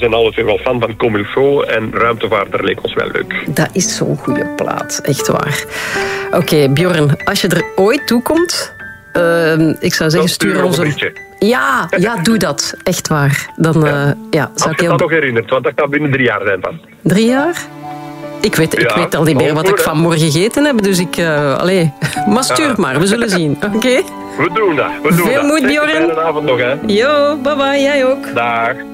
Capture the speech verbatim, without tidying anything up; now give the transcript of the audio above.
zijn alle twee wel fan van Comme il faut en Ruimtevaarder leek ons wel leuk. Dat is zo'n goede plaat, echt waar. Oké, okay, Bjorn, als je er ooit toe komt, uh, ik zou zeggen, stuur ons een... Ja, ja, doe dat. Echt waar. Dan, ja. Uh, ja, zou Als je dat nog herinnert, want dat gaat binnen drie jaar zijn pas. Drie jaar? Ik weet, ja, ik weet al niet meer wat ik vanmorgen gegeten heb, dus ik... Uh, allee, maar stuur ja. maar, we zullen zien. Oké? Okay? We doen dat, we doen Veel dat. moed, Bjorn. Fijne avond nog, hè. Jo, bye bye, jij ook. Dag.